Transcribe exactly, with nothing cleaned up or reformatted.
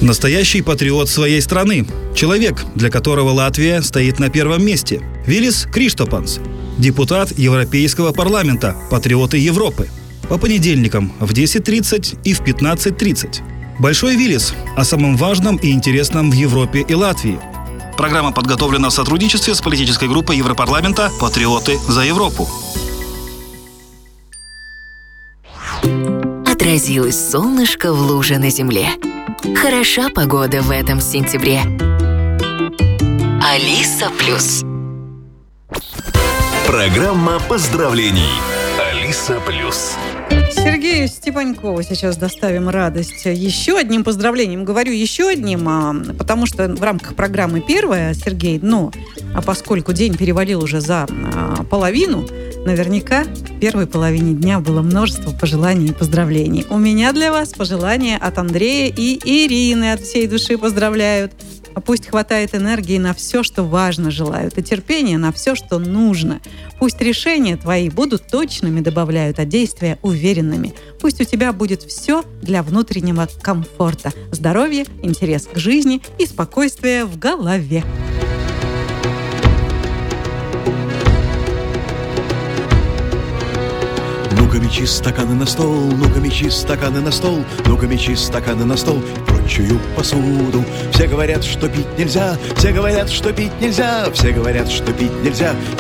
Настоящий патриот своей страны. Человек, для которого Латвия стоит на первом месте. Вилис Криштопанс. Депутат Европейского парламента. Патриоты Европы. По понедельникам в десять тридцать и в пятнадцать тридцать. Большой Вилис о самом важном и интересном в Европе и Латвии. Программа подготовлена в сотрудничестве с политической группой Европарламента «Патриоты за Европу». Отразилось солнышко в луже на земле. Хороша погода в этом сентябре. Алиса Плюс. Программа поздравлений. Алиса Плюс. Сергею Степанькову сейчас доставим радость еще одним поздравлением. Говорю еще одним, а, потому что в рамках программы первая, Сергей, но а поскольку день перевалил уже за а, половину, наверняка в первой половине дня было множество пожеланий и поздравлений. У меня для вас пожелания от Андрея и Ирины. От всей души поздравляют. Пусть хватает энергии на все, что важно, желают, и терпения на все, что нужно. Пусть решения твои будут точными, добавляют, а действия уверенными. Пусть у тебя будет все для внутреннего комфорта, здоровья, интерес к жизни и спокойствие в голове. Ну-ка, мечи стаканы на стол, ну-ка, мечи стаканы на стол, ну-ка, мечи стаканы на стол, прочую посуду. Все говорят, что пить нельзя, все говорят, что пить нельзя, все говорят, что пить нельзя.